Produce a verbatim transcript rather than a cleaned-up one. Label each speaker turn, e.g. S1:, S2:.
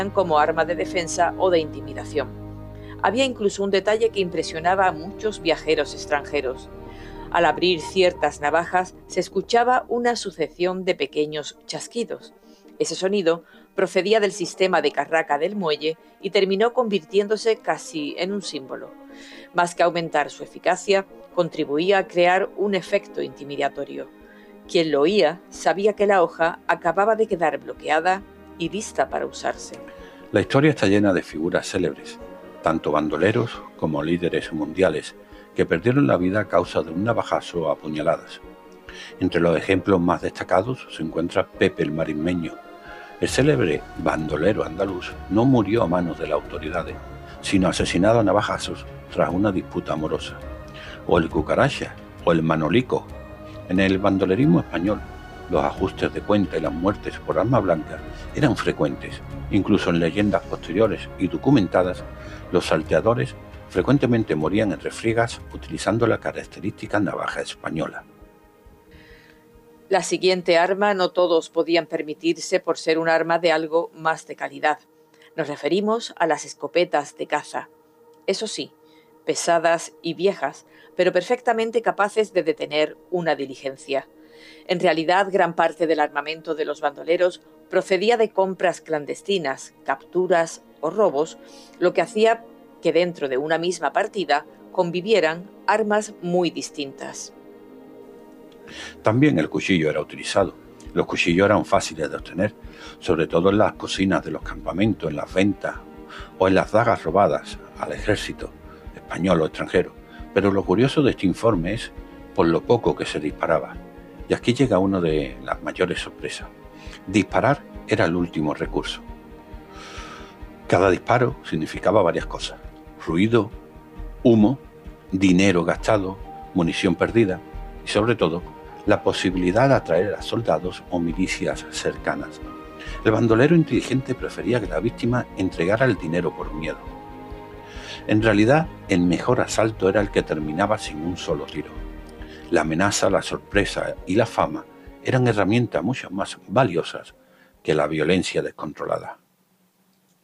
S1: como arma de defensa o de intimidación. Había incluso un detalle que impresionaba a muchos viajeros extranjeros. Al abrir ciertas navajas se escuchaba una sucesión de pequeños chasquidos. Ese sonido procedía del sistema de carraca del muelle y terminó convirtiéndose casi en un símbolo. Más que aumentar su eficacia, contribuía a crear un efecto intimidatorio. Quien lo oía sabía que la hoja acababa de quedar bloqueada y lista para usarse.
S2: La historia está llena de figuras célebres, tanto bandoleros como líderes mundiales, que perdieron la vida a causa de un navajazo o a puñaladas. Entre los ejemplos más destacados se encuentra Pepe el Marismeño. El célebre bandolero andaluz no murió a manos de las autoridades, sino asesinado a navajazos tras una disputa amorosa. O el Cucaracha, o el Manolico. En el bandolerismo español, los ajustes de cuenta y las muertes por arma blanca eran frecuentes. Incluso en leyendas posteriores y documentadas, los salteadores frecuentemente morían en refriegas utilizando la característica navaja española.
S1: La siguiente arma no todos podían permitirse por ser un arma de algo más de calidad. Nos referimos a las escopetas de caza. Eso sí, pesadas y viejas, pero perfectamente capaces de detener una diligencia. En realidad, gran parte del armamento de los bandoleros procedía de compras clandestinas, capturas o robos, lo que hacía que dentro de una misma partida convivieran armas muy distintas.
S2: También el cuchillo era utilizado. Los cuchillos eran fáciles de obtener, sobre todo en las cocinas de los campamentos, en las ventas o en las dagas robadas al ejército español o extranjero. Pero lo curioso de este informe es por lo poco que se disparaba. Y aquí llega una de las mayores sorpresas. Disparar era el último recurso. Cada disparo significaba varias cosas: ruido, humo, dinero gastado, munición perdida y, sobre todo, la posibilidad de atraer a soldados o milicias cercanas. El bandolero inteligente prefería que la víctima entregara el dinero por miedo. En realidad, el mejor asalto era el que terminaba sin un solo tiro. La amenaza, la sorpresa y la fama eran herramientas mucho más valiosas que la violencia descontrolada.